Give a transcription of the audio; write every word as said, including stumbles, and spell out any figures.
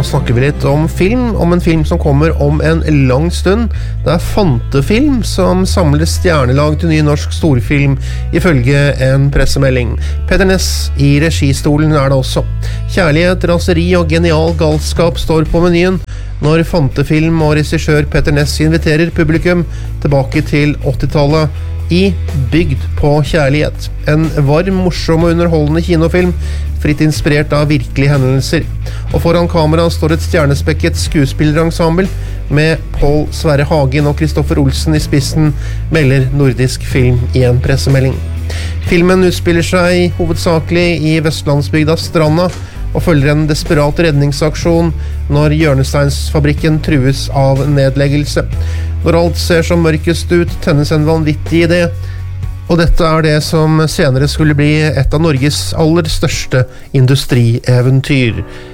snakker vi litt om film, om en film som kommer om en lang stund. Det er Fantefilm som samler stjernelag til ny norsk storfilm, ifølge en pressemelding. Petter Næss i registolen er det også. Kjærlighet, raseri og genial galskap står på menyen når Fantefilm og regissør Petter Næss inviterer publikum tilbake til åttitallet i Bygd på kjærlighet. En varm, morsom og underholdende kinofilm, fritt inspirert av virkelige hendelser. Og foran kamera står et stjernespekket skuespillerensemble med Pål Sverre Hagen og Kristoffer Olsen i spissen, melder Nordisk Film i en pressemelding. Filmen utspiller seg hovedsakelig i Vestlandsbygda Stranda, og følger en desperat redningsaksjon når hjørnesteinsfabrikken trues av nedleggelse. Når alt ser som mørkest ut, tennes en vanvittig idé, og dette er det som senere skulle bli et av Norges aller største industrieventyr.